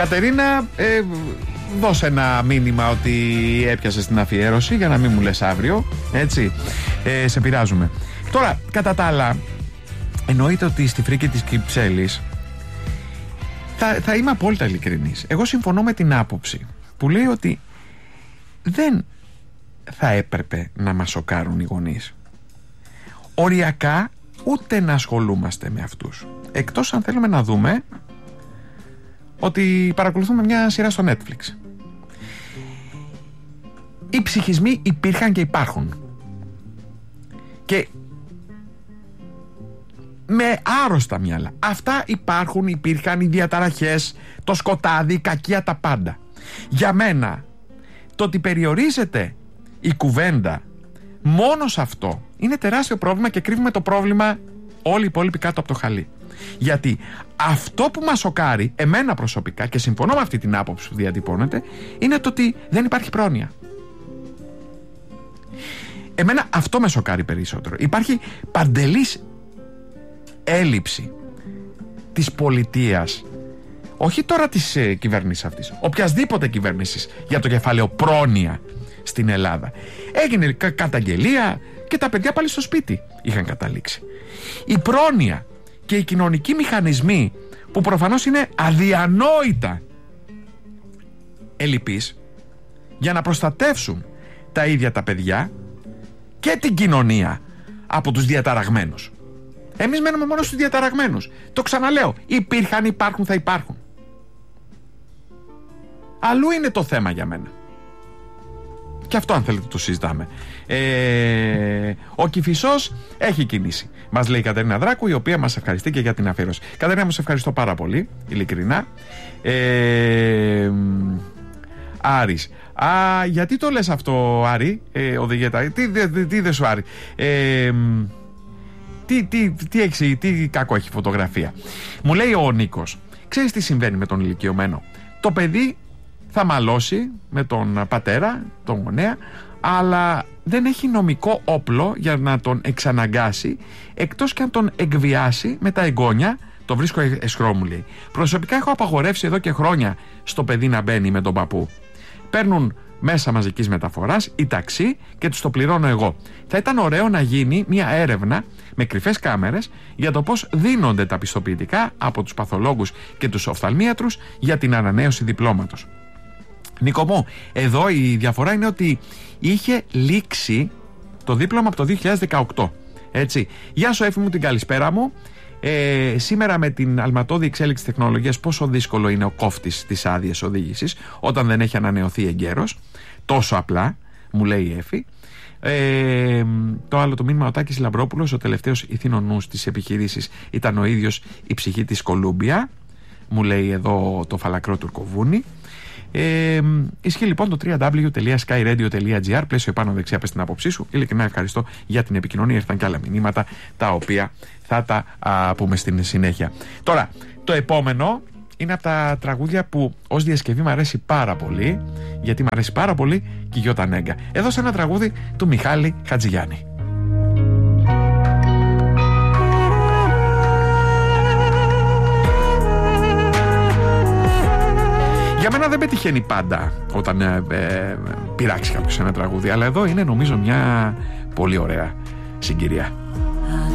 Κατερίνα, δώσε ένα μήνυμα ότι έπιασες την αφιέρωση για να μην μου λες αύριο. Έτσι, σε πειράζουμε. Τώρα, κατά τα άλλα, εννοείται ότι στη φρίκη της Κυψέλης θα είμαι απόλυτα ειλικρινής. Εγώ συμφωνώ με την άποψη που λέει ότι δεν θα έπρεπε να μας σοκάρουν οι γονείς. Οριακά ούτε να ασχολούμαστε με αυτούς. Εκτός αν θέλουμε να δούμε ότι παρακολουθούμε μια σειρά στο Netflix. Οι ψυχισμοί υπήρχαν και υπάρχουν. Και με άρρωστα μυαλά. Αυτά υπάρχουν, υπήρχαν οι διαταραχές, το σκοτάδι, η κακία, τα πάντα. Για μένα, το ότι περιορίζεται η κουβέντα μόνο σε αυτό είναι τεράστιο πρόβλημα και κρύβουμε το πρόβλημα όλοι οι υπόλοιποι κάτω από το χαλί. Γιατί αυτό που μας σοκάρει, εμένα προσωπικά, και συμφωνώ με αυτή την άποψη που διατυπώνεται, είναι το ότι δεν υπάρχει πρόνοια. Εμένα αυτό με σοκάρει περισσότερο. Υπάρχει παντελής έλλειψη της πολιτείας, όχι τώρα της κυβέρνησης αυτής, οποιασδήποτε κυβέρνησης, για το κεφάλαιο πρόνοια στην Ελλάδα. Έγινε καταγγελία και τα παιδιά πάλι στο σπίτι είχαν καταλήξει. Η πρόνοια και οι κοινωνικοί μηχανισμοί, που προφανώς είναι αδιανόητα ελλειπείς, για να προστατεύσουν τα ίδια τα παιδιά και την κοινωνία από τους διαταραγμένους. Εμείς μένουμε μόνο στους διαταραγμένους. Το ξαναλέω, υπήρχαν, υπάρχουν, θα υπάρχουν. Αλλού είναι το θέμα για μένα. Και αυτό, αν θέλετε, το συζητάμε. Ο Κηφισός έχει κινήσει, μας λέει η Κατερίνα Δράκου, η οποία μας ευχαριστεί και για την αφιέρωση. Κατερίνα, μου σε ευχαριστώ πάρα πολύ, ειλικρινά. Άρης. Γιατί το λες αυτό, Άρη, οδηγέτα? Τι δεν σου Άρη? Τι κακό έχει φωτογραφία? Μου λέει ο Νίκος, ξέρεις τι συμβαίνει με τον ηλικιωμένο? Το παιδί θα μαλώσει με τον πατέρα, τον γονέα, αλλά δεν έχει νομικό όπλο για να τον εξαναγκάσει, εκτός και αν τον εκβιάσει με τα εγγόνια. Το βρίσκω αισχρό, μου λέει. Προσωπικά έχω απαγορεύσει εδώ και χρόνια στο παιδί να μπαίνει με τον παππού. Παίρνουν μέσα μαζικής μεταφοράς ή ταξί και τους το πληρώνω εγώ. Θα ήταν ωραίο να γίνει μια έρευνα με κρυφές κάμερες για το πώς δίνονται τα πιστοποιητικά από τους παθολόγους και τους οφθαλμίατρους για την ανανέωση διπλώματος. Νίκο μου, εδώ η διαφορά είναι ότι είχε λήξει το δίπλωμα από το 2018. Έτσι. Γεια σου, Έφη μου, την καλησπέρα μου. Σήμερα με την αλματώδη εξέλιξη τεχνολογίας, πόσο δύσκολο είναι ο κόφτης της άδειας οδήγησης όταν δεν έχει ανανεωθεί εγκαίρος. Τόσο απλά, μου λέει η Έφη. Το άλλο το μήνυμα, ο Τάκης Λαμπρόπουλος, ο τελευταίος ηθήνων νους της επιχειρήσης ήταν ο ίδιος η ψυχή της Κολούμπια, μου λέει εδώ το φαλακρό τουρκοβούνι. Ισχύει λοιπόν το www.skyradio.gr. Πλαίσιο επάνω δεξιά, πες την άποψή σου. Ειλικρινά ευχαριστώ για την επικοινωνία. Ήρθαν και άλλα μηνύματα τα οποία θα τα πούμε στην συνέχεια. Τώρα, το επόμενο είναι από τα τραγούδια που ως διασκευή μου αρέσει πάρα πολύ, γιατί μου αρέσει πάρα πολύ και η Γιώτα Νέγκα. Εδώ σε ένα τραγούδι του Μιχάλη Χατζηγιάννη. Για μένα δεν πετυχαίνει πάντα όταν πειράξει κάποιος ένα τραγούδι, αλλά εδώ είναι νομίζω μια πολύ ωραία συγκυρία.